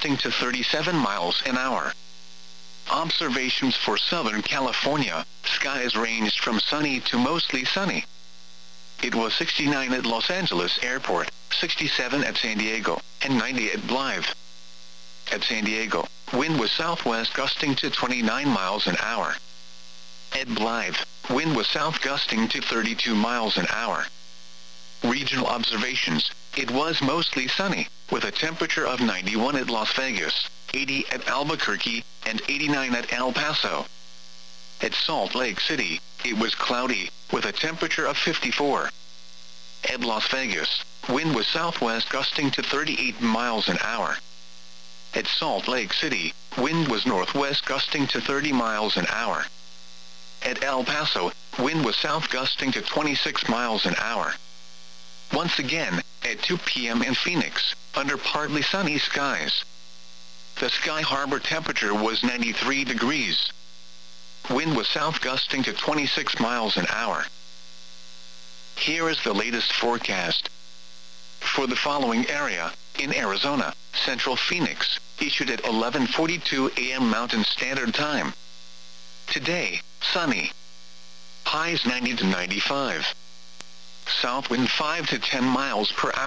gusting to 37 miles an hour. Observations for Southern California, skies ranged from sunny to mostly sunny. It was 69 at Los Angeles Airport, 67 at San Diego, and 90 at Blythe. At San Diego, wind was southwest gusting to 29 miles an hour. At Blythe, wind was south gusting to 32 miles an hour. Regional observations, it was mostly sunny, with a temperature of 91 at Las Vegas, 80 at Albuquerque, and 89 at El Paso. At Salt Lake City, it was cloudy, with a temperature of 54. At Las Vegas, wind was southwest gusting to 38 miles an hour. At Salt Lake City, wind was northwest gusting to 30 miles an hour. At El Paso, wind was south gusting to 26 miles an hour. Once again, at 2 p.m. in Phoenix, under partly sunny skies. The Sky Harbor temperature was 93 degrees. Wind was south gusting to 26 miles an hour. Here is the latest forecast. For the following area, in Arizona, Central Phoenix, issued at 11:42 a.m. Mountain Standard Time. Today, sunny. Highs 90 to 95. South wind 5 to 10 miles per hour.